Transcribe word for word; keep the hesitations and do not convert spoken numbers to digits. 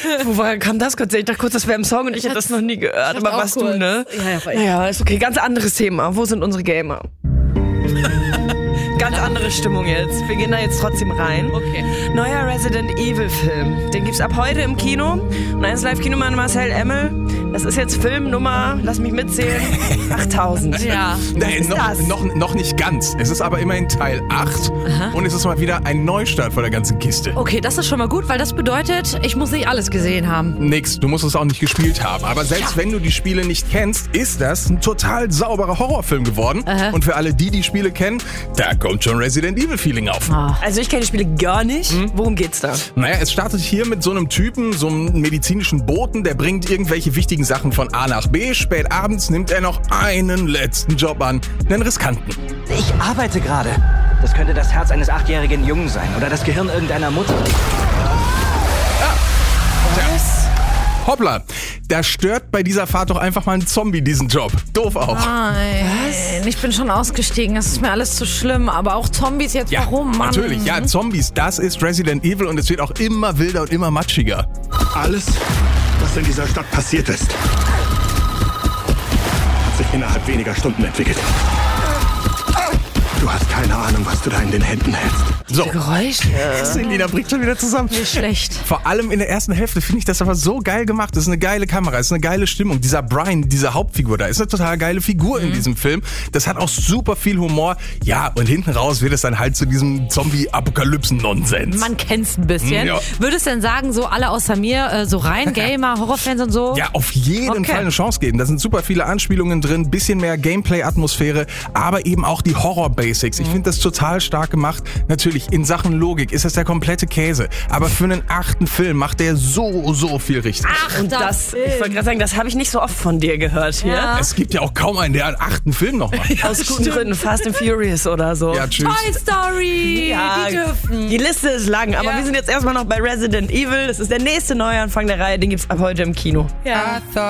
Woher kam das kurz? Ich dachte kurz, das wäre im Song und ich, ich hätte das noch nie gehört. Aber was du, ne? Ja, ja, aber naja, ist okay. Ganz anderes Thema. Wo sind unsere Gamer? Ganz andere Stimmung jetzt. Wir gehen da jetzt trotzdem rein. Okay. Neuer Resident Evil Film. Den gibt's ab heute im Kino. Und eins Live-Kinomann Marcel Emmel. Das ist jetzt Film Nummer, lass mich mitzählen, achttausend. Ja. Nein, noch, noch, noch nicht ganz. Es ist aber immerhin Teil acht. Aha. Und es ist mal wieder ein Neustart vor der ganzen Kiste. Okay, das ist schon mal gut, weil das bedeutet, ich muss nicht alles gesehen haben. Nix, du musst es auch nicht gespielt haben. Aber selbst ja. wenn du die Spiele nicht kennst, ist das ein total sauberer Horrorfilm geworden. Aha. Und für alle, die die Spiele kennen, da kommt schon Resident Evil Feeling auf. Oh. Also ich kenne die Spiele gar nicht. Hm? Worum geht's da? Naja, es startet hier mit so einem Typen, so einem medizinischen Boten, der bringt irgendwelche wichtigen Sachen von A nach B. Spät abends nimmt er noch einen letzten Job an, einen riskanten. Ich arbeite gerade. Das könnte das Herz eines achtjährigen Jungen sein oder das Gehirn irgendeiner Mutter. Ah. Was? Hoppla, da stört bei dieser Fahrt doch einfach mal ein Zombie diesen Job. Doof auch. Nein, was? Ich bin schon ausgestiegen, das ist mir alles zu schlimm. Aber auch Zombies jetzt, ja, warum, Mann? Natürlich, ja, Zombies, das ist Resident Evil und es wird auch immer wilder und immer matschiger. Alles, was in dieser Stadt passiert ist, hat sich innerhalb weniger Stunden entwickelt. Du hast keine Ahnung, was du da in den Händen hältst. So. Geräusche. Selina bricht schon wieder zusammen. Nicht schlecht. Vor allem in der ersten Hälfte finde ich das aber so geil gemacht. Das ist eine geile Kamera, das ist eine geile Stimmung. Dieser Brian, diese Hauptfigur da, ist eine total geile Figur mhm. in diesem Film. Das hat auch super viel Humor. Ja, und hinten raus wird es dann halt zu diesem Zombie-Apokalypsen-Nonsens. Man kennt's ein bisschen. Ja. Würdest du denn sagen, so alle außer mir, so rein Gamer, Horrorfans und so? Ja, auf jeden okay. Fall eine Chance geben. Da sind super viele Anspielungen drin, bisschen mehr Gameplay-Atmosphäre, aber eben auch die Horror-Basics. Ich finde das total stark gemacht. Natürlich, in Sachen Logik ist das der komplette Käse. Aber für einen achten Film macht der so, so viel richtig. Ach, und das, ich wollte gerade sagen, das habe ich nicht so oft von dir gehört hier. Ja. Es gibt ja auch kaum einen, der einen achten Film noch macht. Ja, aus guten Gründen, Fast and Furious oder so. Ja, tschüss. Toy Story, ja, die dürfen. Die Liste ist lang, aber ja. wir sind jetzt erstmal noch bei Resident Evil. Das ist der nächste Neuanfang der Reihe, den gibt's ab heute im Kino. Ja.